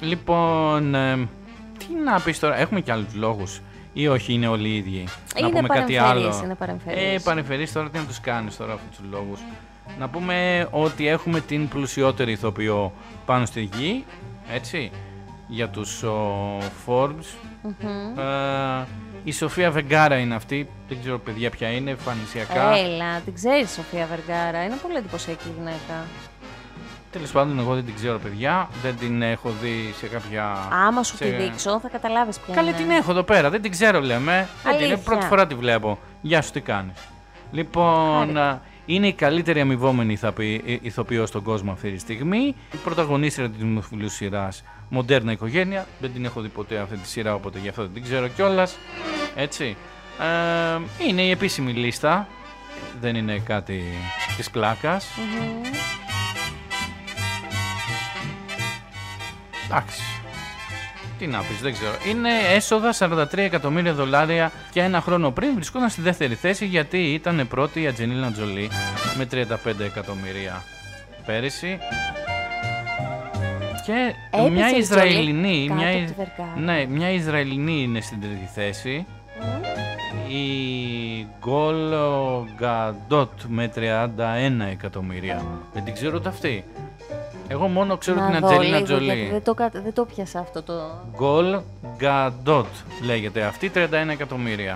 Λοιπόν, τι να πεις τώρα, έχουμε και άλλους λόγους ή όχι, είναι όλοι οι ίδιοι? Είναι να πούμε κάτι άλλο. Είναι παρεμφερείς. Παρεμφερείς τώρα, τι να τους κάνεις τώρα αυτούς τους λόγους? Να πούμε ότι έχουμε την πλουσιότερη ηθοποιό πάνω στη γη, έτσι, για τους Forbes. Η Σοφία Βεργκάρα είναι αυτή, δεν ξέρω παιδιά ποια είναι, εμφανισιακά. Έλα, την ξέρεις Σοφία Βεργκάρα, είναι πολύ εντυπωσιακή γυναίκα. Τέλος πάντων, εγώ δεν την ξέρω παιδιά, δεν την έχω δει σε κάποια... Άμα σου τη δείξω θα καταλάβεις ποια Καλή είναι. την έχω εδώ πέρα, δεν την ξέρω λέμε, Αλήθεια. πρώτη φορά τη βλέπω. Γεια σου, τι κάνεις? Λοιπόν, είναι η καλύτερη αμοιβόμενη ηθοποιός στον κόσμο αυτή τη στιγμή. Η πρωταγωνίστρια της δημοφιλού σειράς Μοντέρνα Οικογένεια. Δεν την έχω δει ποτέ αυτή τη σειρά, οπότε γι' αυτό δεν την ξέρω κιόλας. Έτσι. Είναι η επίσημη λίστα. Δεν είναι κάτι της πλάκας. Εντάξει. Τι να πεις, δεν ξέρω. Είναι έσοδα $43 εκατομμύρια και ένα χρόνο πριν βρισκόταν στη δεύτερη θέση, γιατί ήταν πρώτη η Αντζελίνα Τζολί με 35 εκατομμύρια πέρυσι. Και μια Ισραηλινή, μια Ισραηλινή είναι στην τρίτη θέση. Η Γκολ Γκαντότ με 31 εκατομμύρια. Δεν την ξέρω ούτε αυτή. Εγώ μόνο ξέρω την Αντζελίνα Τζολί. Δεν το πιάσα αυτό το... Γκολ Γκαντότ λέγεται αυτή, 31 εκατομμύρια.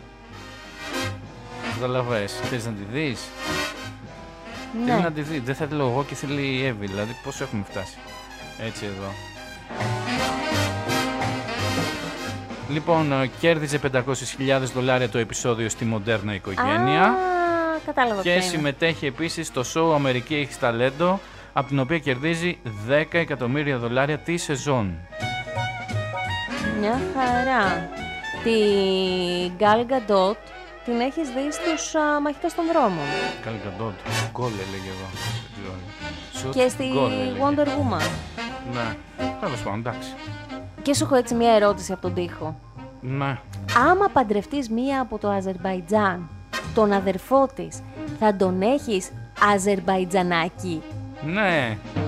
Καταλαβες, θες να τη δεις? Ναι. Θέλει να τη δει, δεν θα τη λέω εγώ και θέλει η Εύη, δηλαδή πώς έχουμε φτάσει. Έτσι εδώ. Λοιπόν, κέρδιζε $500,000 το επεισόδιο στη Μοντέρνα Οικογένεια. Κατάλαβα. Και συμμετέχει επίσης στο show Αμερική Έχεις Ταλέντο, από την οποία κερδίζει $10 εκατομμύρια τη σεζόν. Μια χαρά. Τη Gal Gadot την έχεις δει στους Μαχητές των Δρόμων. Gal Gadot, γκολ έλεγε εδώ. Και στη Wonder Woman. Ναι, τέλος πάντων, εντάξει. Και σου έχω έτσι μια ερώτηση από τον τοίχο. Ναι. Άμα παντρευτείς μία από το Αζερμπαϊτζάν, τον αδερφό της, θα τον έχεις Αζερμπαϊτζανάκι? Ναι,